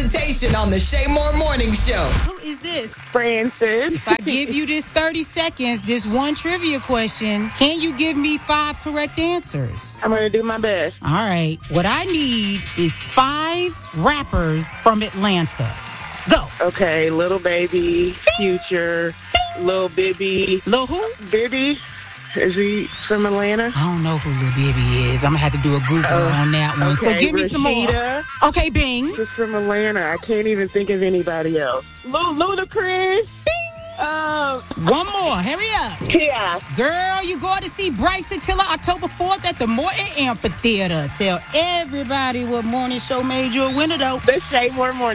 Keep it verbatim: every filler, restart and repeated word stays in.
presentation on the Shay Moore Morning Show. Who is this? Francis. If I give you this thirty seconds, this one trivia question, can you give me five correct answers? I'm going to do my best. All right. What I need is five rappers from Atlanta. Go. Okay, Little Baby, Future, Lil Bibby. Lil who? Bibby. Is he from Atlanta? I don't know who Lil Bibby is. I'm going to have to do a Google uh, on that one. Okay, so give me Rashida. some more. Okay, Bing. He's from Atlanta. I can't even think of anybody else. Lil Ludacris. Um, One more. Hurry up. Yeah. Girl, you going to see Bryson Tiller October fourth at the Morton Amphitheater. Tell everybody what morning show made you a winner, though. The Shay Moore Morning